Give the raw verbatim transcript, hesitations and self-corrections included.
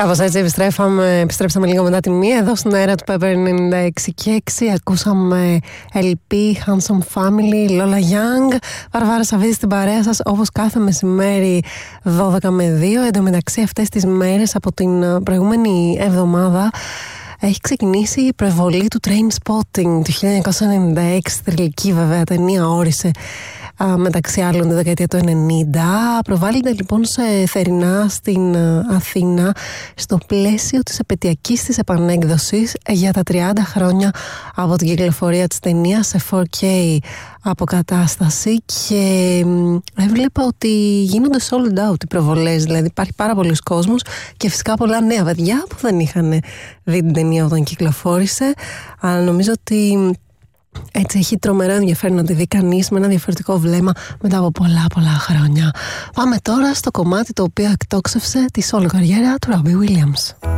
Κάπως έτσι επιστρέφαμε, επιστρέψαμε λίγο μετά τη μία εδώ στην αέρα του Pepper ενενήντα έξι και έξι. Ακούσαμε ελ πι, Handsome Family, Lola Young. Βαρβάρα Σαββίδη στην παρέα σας όπως κάθε μεσημέρι δώδεκα με δύο. Εν τω μεταξύ αυτές τις μέρες από την προηγούμενη εβδομάδα έχει ξεκινήσει η προβολή του Trainspotting του χίλια εννιακόσια ενενήντα έξι, θρυλική βέβαια ταινία, όρισε α, μεταξύ άλλων τη δεκαετία του ενενήντα. Προβάλλεται λοιπόν σε θερινά στην α, Αθήνα στο πλαίσιο της επετειακής της επανέκδοσης για τα τριάντα χρόνια από την κυκλοφορία της ταινίας σε φορ κέι αποκατάσταση, και έβλεπα ότι γίνονται sold out οι προβολές, δηλαδή υπάρχει πάρα πολλοί κόσμος και φυσικά πολλά νέα παιδιά που δεν είχαν δει την ταινία όταν κυκλοφόρησε, αλλά νομίζω ότι έτσι έχει τρομερό ενδιαφέρον να τη δει κανείς με ένα διαφορετικό βλέμμα μετά από πολλά πολλά χρόνια. Πάμε τώρα στο κομμάτι το οποίο εκτόξευσε τη solo καριέρα του Robbie Williams.